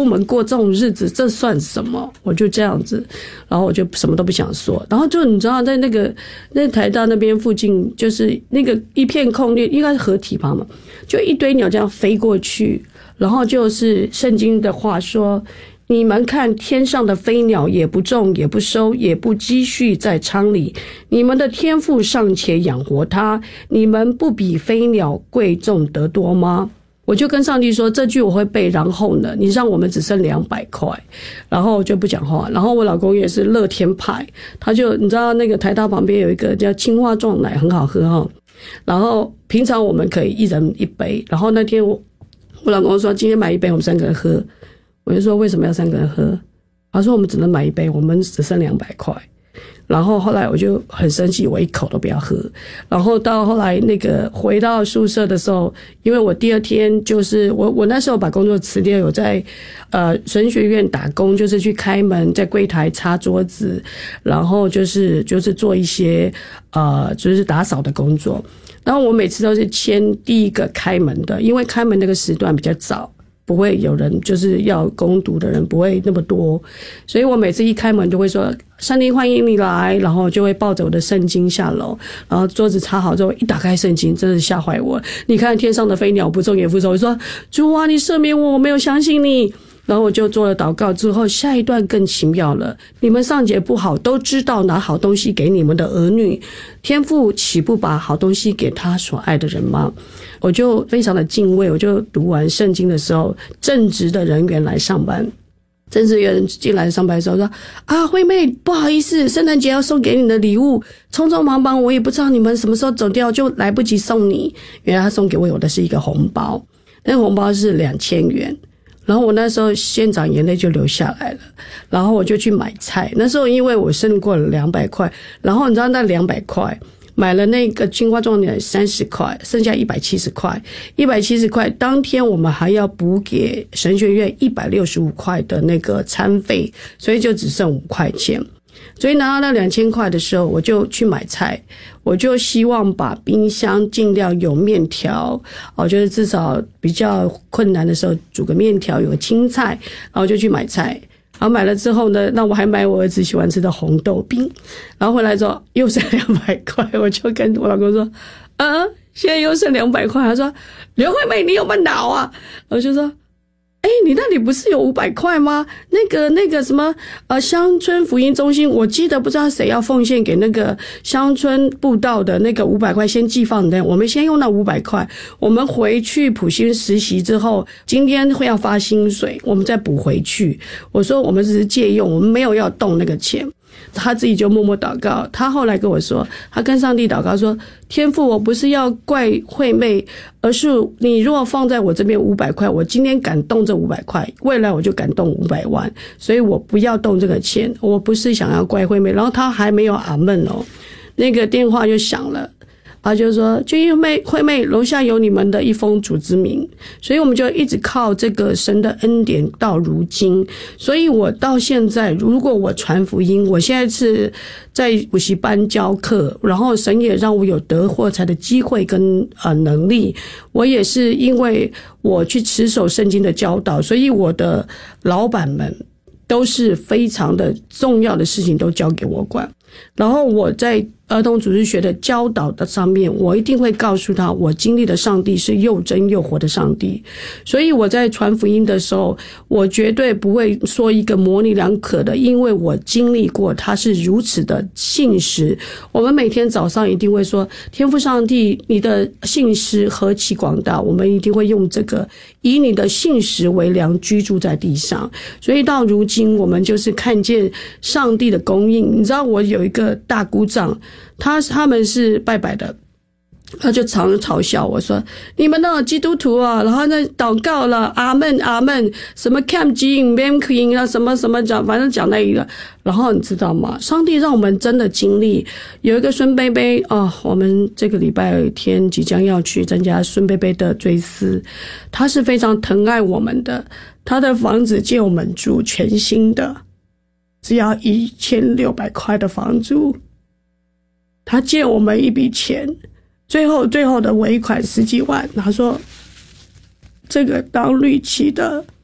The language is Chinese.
我们过这种日子，这算什么？我就这样子，然后我就什么都不想说。然后就你知道，在那台大那边附近，就是那个一片空地，应该是河堤旁嘛，就一堆鸟这样飞过去，然后就是圣经的话说。你们看天上的飞鸟，也不种也不收也不积蓄在仓里，你们的天父尚且养活它，你们不比飞鸟贵重得多吗？我就跟上帝说，这句我会背，然后呢，你让我们只剩200块，然后我就不讲话。然后我老公也是乐天派，他就你知道那个台大旁边有一个叫青蛙撞奶，很好喝哈。然后平常我们可以一人一杯，然后那天我老公说今天买一杯我们3个人喝。我就说为什么要3个人喝？他说我们只能买一杯，我们只剩200块。然后后来我就很生气，我一口都不要喝。然后到后来那个回到宿舍的时候，因为我第二天就是我那时候把工作辞掉，有在神学院打工，就是去开门，在柜台擦桌子，然后就是做一些就是打扫的工作。然后我每次都是签第一个开门的，因为开门那个时段比较早。不会有人就是要攻读的人不会那么多，所以我每次一开门就会说上帝欢迎你来，然后就会抱着我的圣经下楼，然后桌子擦好之后一打开圣经，真是吓坏我。你看天上的飞鸟不种也不收，我说主啊你赦免我没有相信你。然后我就做了祷告之后，下一段更奇妙了。你们上节不好，都知道拿好东西给你们的儿女，天父岂不把好东西给他所爱的人吗？我就非常的敬畏。我就读完圣经的时候，正直的人员来上班，正直人进来上班的时候说啊，惠妹不好意思，圣诞节要送给你的礼物，匆匆忙忙我也不知道你们什么时候走掉，就来不及送你。原来他送给我的是一个红包，那个红包是2000元。然后我那时候现场眼泪就流下来了，然后我就去买菜。那时候因为我剩过了200块，然后你知道那200块买了那个青蛙撞奶30块，剩下170块。170块当天我们还要补给神学院165块的那个餐费，所以就只剩5块钱。所以拿到那2000块的时候，我就去买菜，我就希望把冰箱尽量有面条，就是至少比较困难的时候煮个面条，有个青菜，然后就去买菜。然后买了之后呢，那我还买我儿子喜欢吃的红豆冰，然后回来之后又剩200块，我就跟我老公说现在又剩200块。他说刘惠妹你有没有脑啊？我就说你那里不是有500块吗？那个什么乡村福音中心，我记得不知道谁要奉献给那个乡村布道的那个500块，先寄放那，我们先用那500块，我们回去普新实习之后，今天会要发薪水，我们再补回去。我说我们只是借用，我们没有要动那个钱。他自己就默默祷告，他后来跟我说，他跟上帝祷告说，天父我不是要怪惠妹，而是你若放在我这边500块，我今天敢动这500块，未来我就敢动500万，所以我不要动这个钱，我不是想要怪惠妹。然后他还没有阿们那个电话就响了，他就说就因为惠妹楼下有你们的一封主之名，所以我们就一直靠这个神的恩典到如今。所以我到现在如果我传福音，我现在是在补习班教课，然后神也让我有得获财的机会跟能力，我也是因为我去持守圣经的教导，所以我的老板们都是非常的重要的事情都交给我管。然后我在儿童组织学的教导的上面，我一定会告诉他，我经历的上帝是又真又活的上帝。所以我在传福音的时候，我绝对不会说一个模棱两可的，因为我经历过他是如此的信实。我们每天早上一定会说，天父上帝你的信实何其广大，我们一定会用这个以你的信实为粮居住在地上。所以到如今我们就是看见上帝的供应。你知道我有一个大姑丈，他们是拜拜的，他就常嘲笑我说，你们那基督徒啊，然后呢祷告了阿们阿们，什么 Cam 经 Bam King 啊，什么什么讲，反正讲那一个。然后你知道吗，上帝让我们真的经历。有一个孙贝贝我们这个礼拜天即将要去参加孙贝贝的追思，他是非常疼爱我们的，他的房子借我们住，全新的，只要1600块的房租，他借我们一笔钱，最后的尾款10几万，他说这个当律期的